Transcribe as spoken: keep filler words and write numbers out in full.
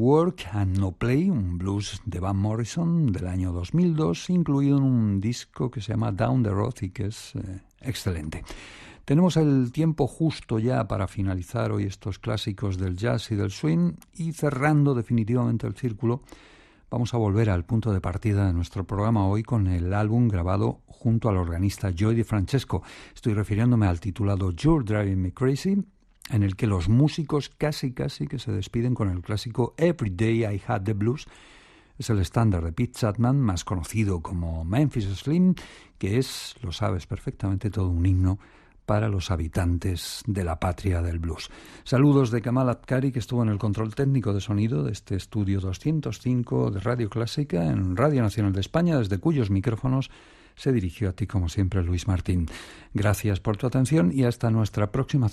Work and No Play, un blues de Van Morrison del año dos mil dos, incluido en un disco que se llama Down the Road y que es eh, excelente. Tenemos el tiempo justo ya para finalizar hoy estos clásicos del jazz y del swing, y cerrando definitivamente el círculo, vamos a volver al punto de partida de nuestro programa hoy con el álbum grabado junto al organista Joey DeFrancesco. Estoy refiriéndome al titulado You're Driving Me Crazy, en el que los músicos casi casi que se despiden con el clásico Every Day I Had the Blues. Es el estándar de Pete Chapman, más conocido como Memphis Slim, que es, lo sabes perfectamente, todo un himno para los habitantes de la patria del blues. Saludos de Kamal Abkari, que estuvo en el control técnico de sonido de este estudio doscientos cinco de Radio Clásica en Radio Nacional de España, desde cuyos micrófonos se dirigió a ti, como siempre, Luis Martín. Gracias por tu atención y hasta nuestra próxima